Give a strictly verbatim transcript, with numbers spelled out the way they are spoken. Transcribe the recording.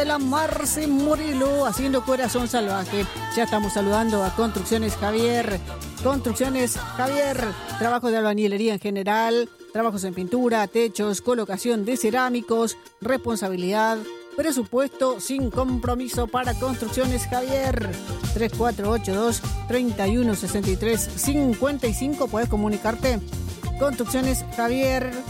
de la Marce Morelo, haciendo corazón salvaje. Ya estamos saludando a Construcciones Javier. Construcciones Javier, trabajos de albañilería en general, trabajos en pintura, techos, colocación de cerámicos, responsabilidad, presupuesto sin compromiso para Construcciones Javier. tres cuatro ocho dos, tres uno seis tres, cinco cinco. Puedes comunicarte. Construcciones Javier,